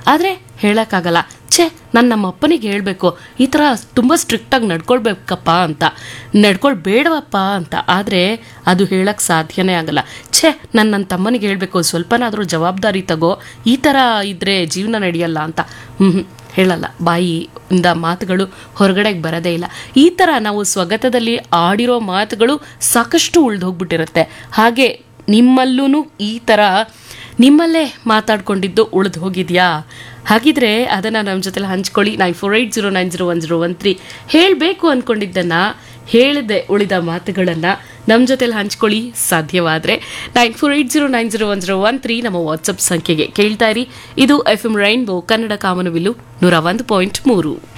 ಆದರೆ ಹೇಳೋಕ್ಕಾಗಲ್ಲ. ನಾನು ನಮ್ಮ ಅಪ್ಪನಿಗೆ ಹೇಳಬೇಕು, ಈ ಥರ ತುಂಬ ಸ್ಟ್ರಿಕ್ಟಾಗಿ ನಡ್ಕೊಳ್ಬೇಕಪ್ಪ ಅಂತ, ನಡ್ಕೊಳ್ಬೇಡವಪ್ಪ ಅಂತ. ಆದರೆ ಅದು ಹೇಳಕ್ಕೆ ಸಾಧ್ಯನೇ ಆಗಲ್ಲ. ನನ್ನ ತಮ್ಮನಿಗೆ ಹೇಳಬೇಕು, ಸ್ವಲ್ಪನಾದರೂ ಜವಾಬ್ದಾರಿ ತಗೋ, ಈ ಥರ ಇದ್ದರೆ ಜೀವನ ನಡೆಯಲ್ಲ ಅಂತ. ಹೇಳಲ್ಲ, ಬಾಯಿಯಿಂದ ಮಾತುಗಳು ಹೊರಗಡೆಗೆ ಬರೋದೇ ಇಲ್ಲ. ಈ ಥರ ನಾವು ಸ್ವಗತದಲ್ಲಿ ಆಡಿರೋ ಮಾತುಗಳು ಸಾಕಷ್ಟು ಉಳಿದೋಗ್ಬಿಟ್ಟಿರುತ್ತೆ. ಹಾಗೆ ನಿಮ್ಮಲ್ಲೂ ಈ ಥರ ನಿಮ್ಮಲ್ಲೇ ಮಾತಾಡ್ಕೊಂಡಿದ್ದು ಉಳಿದು ಹೋಗಿದೆಯಾ? ಹಾಗಿದ್ರೆ ಅದನ್ನು ನಮ್ಮ ಜೊತೆಲಿ ಹಂಚ್ಕೊಳ್ಳಿ. 9480901013 ಹೇಳಬೇಕು ಅಂದ್ಕೊಂಡಿದ್ದನ್ನು, ಹೇಳಿದೆ ಉಳಿದ ಮಾತುಗಳನ್ನು ನಮ್ಮ ಜೊತೆಲಿ ಹಂಚ್ಕೊಳ್ಳಿ ಸಾಧ್ಯವಾದರೆ. 9480901013 ನಮ್ಮ ವಾಟ್ಸಪ್ ಸಂಖ್ಯೆಗೆ ಕೇಳ್ತಾ ಇರಿ. ಇದು FM ರೈನ್ಬೋ ಕನ್ನಡ ಕಾಮನಬಿಲ್ಲು 101.3.